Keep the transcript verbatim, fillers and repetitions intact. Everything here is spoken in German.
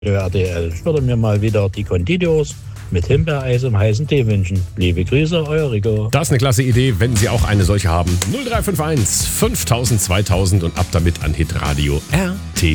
R T L. Ich würde mir mal wieder die Conditios mit Himbeereis im heißen Tee wünschen. Liebe Grüße, euer Rico. Das ist eine klasse Idee, wenn Sie auch eine solche haben. null drei fünf eins fünftausend zweitausend und ab damit an Hitradio R T